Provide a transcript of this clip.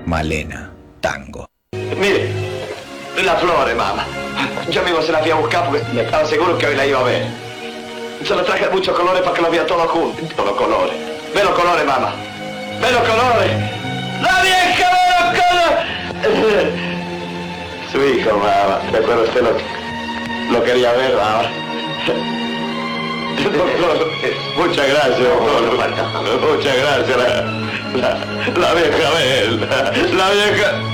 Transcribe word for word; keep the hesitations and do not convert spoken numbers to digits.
Malena, tango. Mire, las flores, mamá. Yo mismo se las fui a buscar porque estaba seguro que hoy la iba a ver. Se las traje muchos colores para que los viera todos juntos. Todos los colores. Ve los colores, mamá. Ve los colores. ¡La vieja ve los colores! Su hijo, mamá. Recuerdo usted lo, lo quería ver, mamá. Doctor, muchas gracias, doctor. Muchas gracias. La, la, la vieja, ve, la, la vieja.